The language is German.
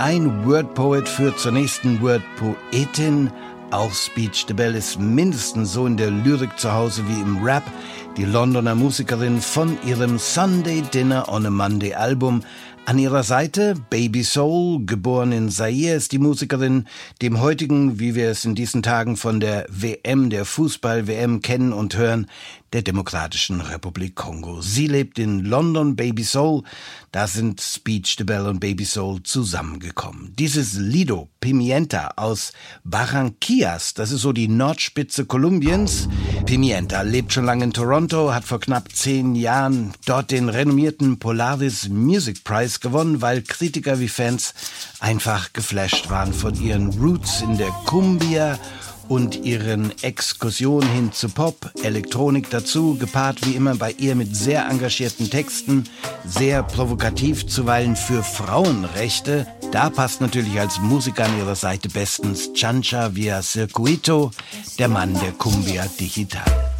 Ein Wordpoet führt zur nächsten Wordpoetin. Auch Speech the Bell ist mindestens so in der Lyrik zu Hause wie im Rap. Die Londoner Musikerin von ihrem Sunday Dinner on a Monday Album. An ihrer Seite Baby Soul, geboren in Zaire, ist die Musikerin, dem heutigen, wie wir es in diesen Tagen von der WM, der Fußball-WM kennen und hören, der Demokratischen Republik Kongo. Sie lebt in London, Baby Soul. Da sind Speech the Bell und Baby Soul zusammengekommen. Dieses Lido Pimienta aus Barranquillas, das ist so die Nordspitze Kolumbiens. Pimienta lebt schon lange in Toronto, hat vor knapp 10 Jahren dort den renommierten Polaris Music Prize gewonnen, weil Kritiker wie Fans einfach geflasht waren von ihren Roots in der Cumbia und ihren Exkursionen hin zu Pop, Elektronik dazu, gepaart wie immer bei ihr mit sehr engagierten Texten, sehr provokativ zuweilen für Frauenrechte. Da passt natürlich als Musiker an ihrer Seite bestens Chancha via Circuito, der Mann der Cumbia Digital.